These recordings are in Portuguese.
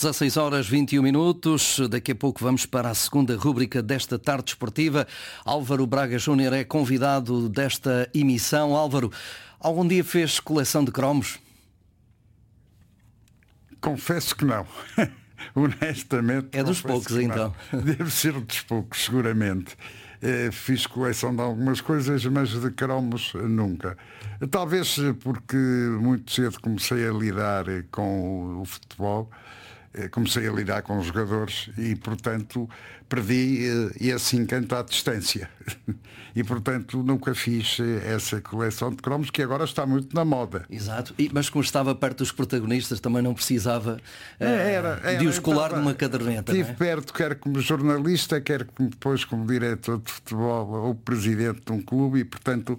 16 horas 21 minutos. Daqui a pouco vamos para a segunda rúbrica desta tarde esportiva. Álvaro Braga Júnior é convidado desta emissão. Álvaro, algum dia fez coleção de cromos? Confesso que não. Honestamente. É dos poucos, então. Deve ser dos poucos, seguramente. Fiz coleção de algumas coisas, mas de cromos nunca. Talvez porque muito cedo comecei a lidar com o futebol, comecei a lidar com os jogadores e, portanto, perdi esse encanto à distância. E, portanto, nunca fiz essa coleção de cromos que agora está muito na moda. Exato, mas como estava perto dos protagonistas, também não precisava de os colar numa caderneta. Estive perto, quer como jornalista, quer depois como diretor de futebol ou presidente de um clube, e, portanto,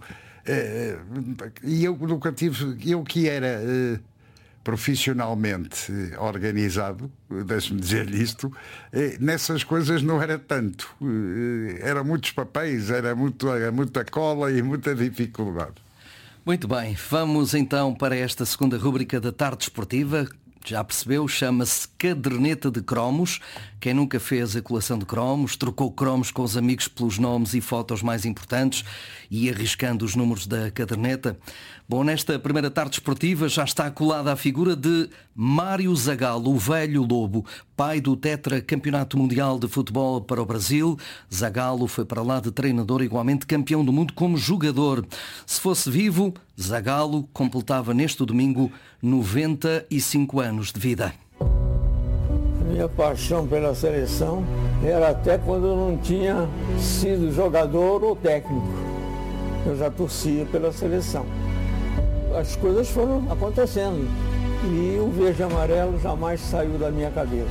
eu nunca tive, eu que era profissionalmente organizado, deixe-me dizer-lhe isto, nessas coisas não era tanto. Era muitos papéis, era muita cola e muita dificuldade. Muito bem, vamos então para esta segunda rúbrica da tarde esportiva. Já percebeu, chama-se Caderneta de Cromos. Quem nunca fez a coleção de cromos, trocou cromos com os amigos pelos nomes e fotos mais importantes e arriscando os números da caderneta. Bom, nesta primeira tarde esportiva já está colada a figura de Mário Zagallo, o velho lobo, pai do tetracampeonato mundial de futebol para o Brasil. Zagallo foi para lá de treinador, igualmente campeão do mundo como jogador. Se fosse vivo, Zagallo completava neste domingo 95 anos de vida. Minha paixão pela seleção era até quando eu não tinha sido jogador ou técnico. Eu já torcia pela seleção. As coisas foram acontecendo e o verde e amarelo jamais saiu da minha cabeça.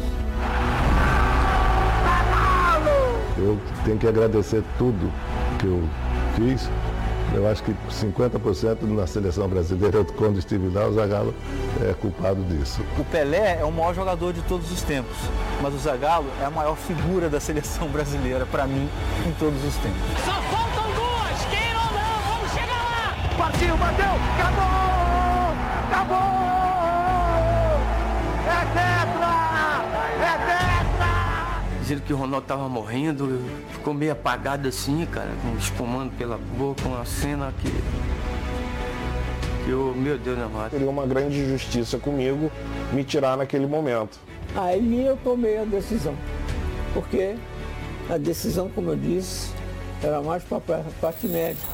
Eu tenho que agradecer tudo que eu fiz. Eu acho que 50% na seleção brasileira, quando estive lá, o Zagallo é culpado disso. O Pelé é o maior jogador de todos os tempos, mas o Zagallo é a maior figura da seleção brasileira, para mim, em todos os tempos. Só faltam duas, queira ou não, vamos chegar lá! Partiu, bateu, acabou! Acabou! É tetra! É tetra! Dizendo que o Ronaldo tava morrendo, ficou meio apagado assim, cara, espumando pela boca, uma cena que eu, meu Deus, não mata. Seria uma grande injustiça comigo me tirar naquele momento. Aí eu tomei a decisão, porque a decisão, como eu disse, era mais para a parte médica.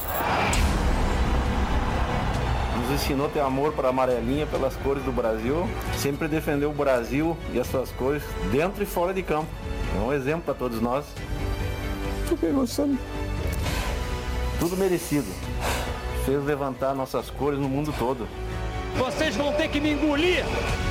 Nos ensinou a ter amor para a amarelinha, pelas cores do Brasil, sempre defendeu o Brasil e as suas cores dentro e fora de campo. É um exemplo para todos nós. Fiquei gostando. Tudo merecido. Fez levantar nossas cores no mundo todo. Vocês vão ter que me engolir!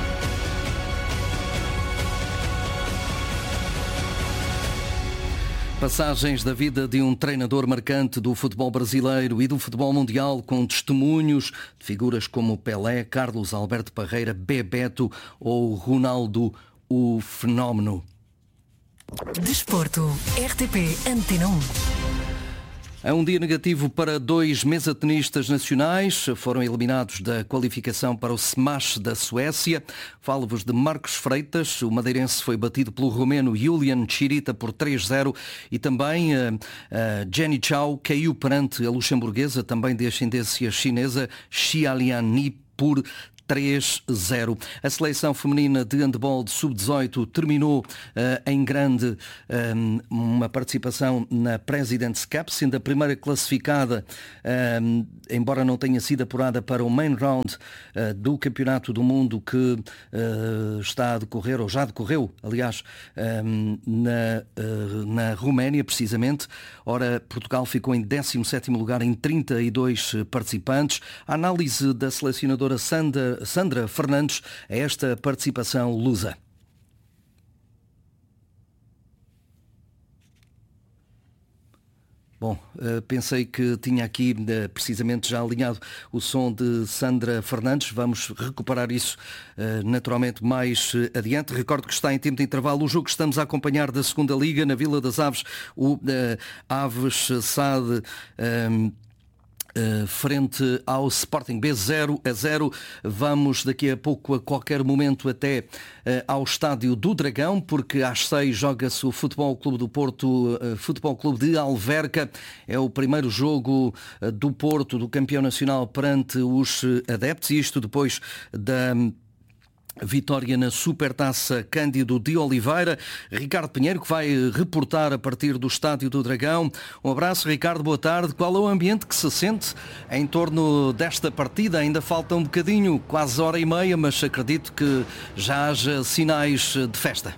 Passagens da vida de um treinador marcante do futebol brasileiro e do futebol mundial, com testemunhos de figuras como Pelé, Carlos Alberto Parreira, Bebeto ou Ronaldo, o Fenómeno. Desporto, RTP Antena 1. É um dia negativo para dois mesatenistas nacionais. Foram eliminados da qualificação para o Smash da Suécia. Falo-vos de Marcos Freitas. O madeirense foi batido pelo romeno Julian Chirita por 3-0 e também Jenny Chao caiu perante a luxemburguesa, também de ascendência chinesa, Xiaolian Ni, por 3-0. A seleção feminina de handball de sub-18 terminou em grande uma participação na President's Cup, sendo a primeira classificada, embora não tenha sido apurada para o main round do Campeonato do Mundo que está a decorrer, ou já decorreu, aliás, na Roménia, precisamente. Ora, Portugal ficou em 17º lugar em 32 participantes. A análise da selecionadora Sandra Fernandes a esta participação lusa. Bom, pensei que tinha aqui precisamente já alinhado o som de Sandra Fernandes. Vamos recuperar isso naturalmente mais adiante. Recordo que está em tempo de intervalo o jogo que estamos a acompanhar da Segunda Liga na Vila das Aves, o Aves SAD frente ao Sporting B, 0-0. Vamos daqui a pouco, a qualquer momento, até ao Estádio do Dragão, porque às 6 joga-se o Futebol Clube do Porto, Futebol Clube de Alverca. É o primeiro jogo do Porto, do campeão nacional, perante os adeptos, e isto depois da vitória na Supertaça Cândido de Oliveira. Ricardo Pinheiro, que vai reportar a partir do Estádio do Dragão. Um abraço, Ricardo, boa tarde. Qual é o ambiente que se sente em torno desta partida? Ainda falta um bocadinho, quase hora e meia, mas acredito que já haja sinais de festa.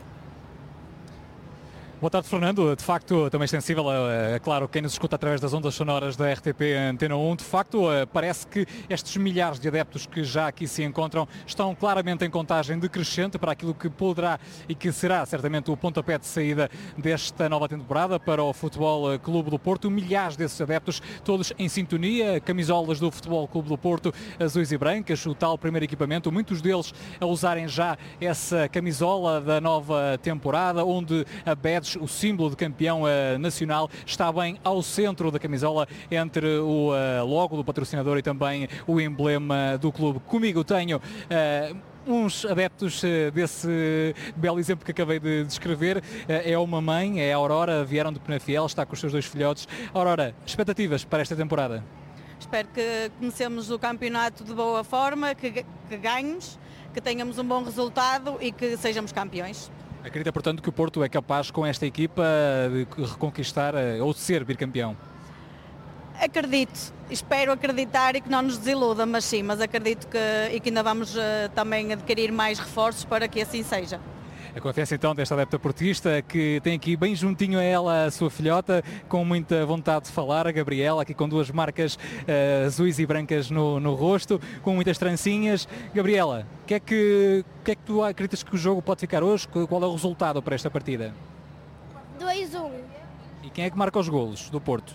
Boa tarde, Fernando. De facto, também sensível, claro, quem nos escuta através das ondas sonoras da RTP Antena 1, de facto, parece que estes milhares de adeptos que já aqui se encontram estão claramente em contagem decrescente para aquilo que poderá e que será certamente o pontapé de saída desta nova temporada para o Futebol Clube do Porto. Milhares desses adeptos, todos em sintonia, camisolas do Futebol Clube do Porto, azuis e brancas, o tal primeiro equipamento, muitos deles a usarem já essa camisola da nova temporada, onde a badge, o símbolo de campeão nacional, está bem ao centro da camisola, entre o logo do patrocinador e também o emblema do clube. Comigo tenho uns adeptos desse belo exemplo que acabei de descrever. É uma mãe, é a Aurora, vieram de Penafiel, está com os seus 2 filhotes. Aurora, expectativas para esta temporada? Espero que comecemos o campeonato de boa forma, que ganhemos, que tenhamos um bom resultado e que sejamos campeões. Acredita, portanto, que o Porto é capaz, com esta equipa, de reconquistar ou de ser bicampeão? Acredito, espero acreditar e que não nos desiluda, mas sim, acredito que ainda vamos também adquirir mais reforços para que assim seja. A confiança então desta adepta portista, que tem aqui bem juntinho a ela a sua filhota, com muita vontade de falar, a Gabriela, aqui com 2 marcas azuis e brancas no rosto, com muitas trancinhas. Gabriela, o que é que tu acreditas que o jogo pode ficar hoje? Qual é o resultado para esta partida? 2-1. E quem é que marca os golos do Porto?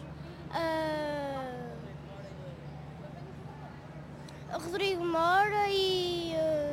Rodrigo Moura e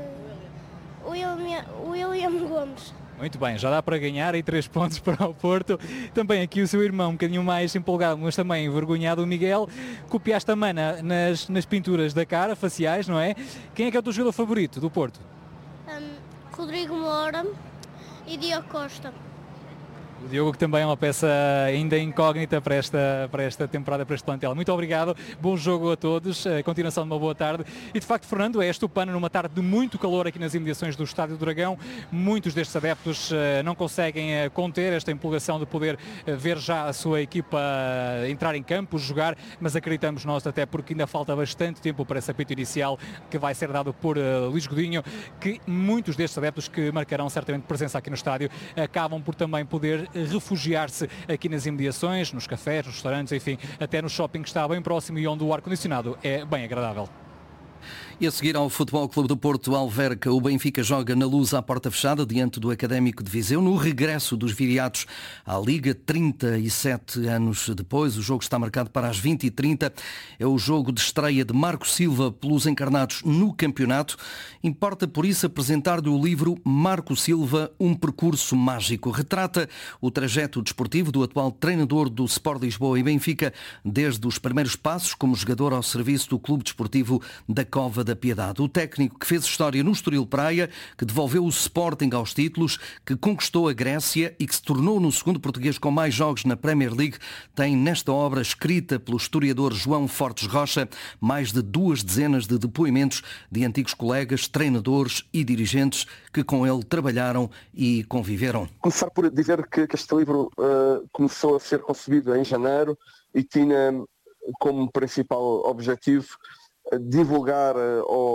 o William Gomes. Muito bem, já dá para ganhar aí 3 pontos para o Porto. Também aqui o seu irmão, um bocadinho mais empolgado, mas também envergonhado, o Miguel. Copiaste a mana nas pinturas da cara, faciais, não é? Quem é que é o teu jogador favorito do Porto? Rodrigo Moura e Diogo Costa. O Diogo, que também é uma peça ainda incógnita para esta temporada, para este plantel. Muito obrigado, bom jogo a todos, continuação de uma boa tarde. E de facto, Fernando, é estupendo numa tarde de muito calor aqui nas imediações do Estádio do Dragão. Muitos destes adeptos não conseguem conter esta empolgação de poder ver já a sua equipa entrar em campo, jogar, mas acreditamos nós, até porque ainda falta bastante tempo para esse apito inicial que vai ser dado por Luís Godinho, que muitos destes adeptos que marcarão certamente presença aqui no estádio acabam por também poder refugiar-se aqui nas imediações, nos cafés, nos restaurantes, enfim, até no shopping que está bem próximo e onde o ar-condicionado é bem agradável. E a seguir ao Futebol Clube do Porto Alverca, o Benfica joga na Luz à porta fechada diante do Académico de Viseu no regresso dos viriatos à Liga 37 anos depois. O jogo está marcado para as 20h30. É o jogo de estreia de Marco Silva pelos encarnados no campeonato. Importa por isso apresentar-lhe o livro Marco Silva, um percurso mágico. Retrata o trajeto desportivo do atual treinador do Sport Lisboa e Benfica, desde os primeiros passos como jogador ao serviço do Clube Desportivo da Cova da Piedade. O técnico que fez história no Estoril Praia, que devolveu o Sporting aos títulos, que conquistou a Grécia e que se tornou no segundo português com mais jogos na Premier League, tem nesta obra, escrita pelo historiador João Fortes Rocha, mais de 2 dezenas de depoimentos de antigos colegas, treinadores e dirigentes que com ele trabalharam e conviveram. Começar por dizer que este livro começou a ser concebido em janeiro e tinha como principal objetivo divulgar